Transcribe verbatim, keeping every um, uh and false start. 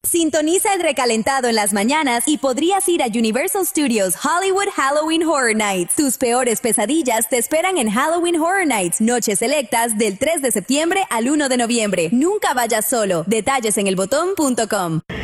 Sintoniza el recalentado en las mañanas y podrías ir a Universal Studios Hollywood Halloween Horror Nights. Tus peores pesadillas te esperan en Halloween Horror Nights, noches selectas del tres de septiembre al uno de noviembre. Nunca vayas solo. Detalles en el botón punto com.